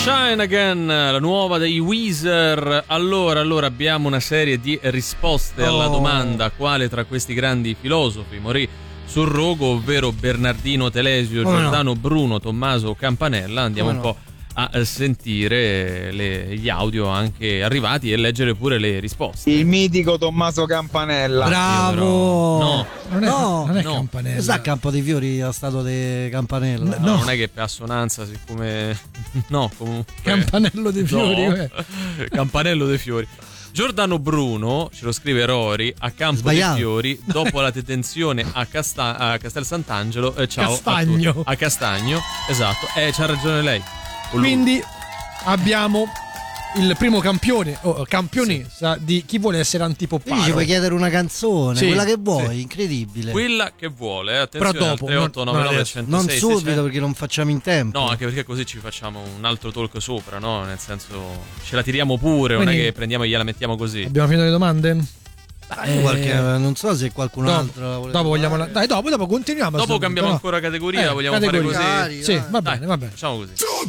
Shine Again, la nuova dei Weezer. Allora abbiamo una serie di risposte alla domanda: quale tra questi grandi filosofi morì sul rogo, ovvero Bernardino Telesio, Giordano Bruno, Tommaso Campanella. Andiamo un po' a sentire gli audio anche arrivati e leggere pure le risposte. Il mitico Tommaso Campanella. Bravo! No, non è Campanella. Sa Campo dei Fiori a stato di Campanella. no, non è che per assonanza, siccome no, comunque Campanello dei Fiori. no. Campanello dei Fiori. Giordano Bruno, ce lo scrive Rory, a Campo dei Fiori, dopo la detenzione a Castel Sant'Angelo. Ciao Castagno. a Castagno, esatto. C'ha ragione lei. Quindi abbiamo il primo campione o campionessa di Chi vuole essere Antipopparo. Ci puoi chiedere una canzone, Sì, quella che vuoi, sì. Incredibile. Quella che vuole, attenzione. Però dopo, al 3899 106 non subito 600. perché non facciamo in tempo. No, anche perché così ci facciamo un altro talk sopra, no? Nel senso, ce la tiriamo pure, Quindi, non è che prendiamo e gliela mettiamo così. Abbiamo finito le domande? Non so se qualcun altro la vuole dopo vogliamo fare. dopo continuiamo. Dopo cambiamo ancora categoria, vogliamo categoria. fare così? Dai, Sì, dai. va bene. Facciamo così.